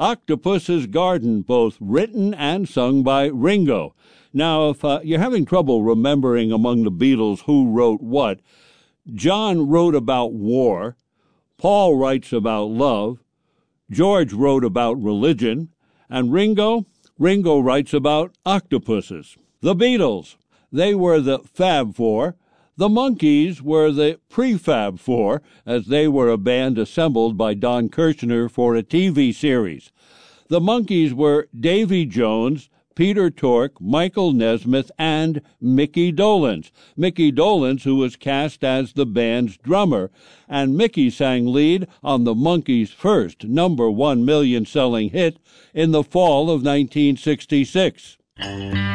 Octopus's Garden, both written and sung by Ringo. Now, if you're having trouble remembering among the Beatles who wrote what, John wrote about war, Paul writes about love, George wrote about religion, and Ringo writes about octopuses. The Beatles, they were the Fab Four. The Monkees were the Prefab Four, as they were a band assembled by Don Kirshner for a TV series. The Monkees were Davy Jones, Peter Tork, Michael Nesmith, and Mickey Dolenz. Mickey Dolenz, who was cast as the band's drummer, and Mickey sang lead on the Monkees' first #1 million-selling hit in the fall of 1966.